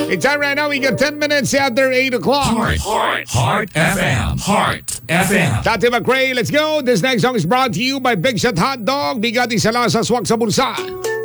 It's time right now. We got 10 minutes after 8 o'clock. Heart FM. Heart FM. Tati McRae, let's go. This next song is brought to you by Big Shot Hot Dog. Bigati sa lasa, swak sa bulsa.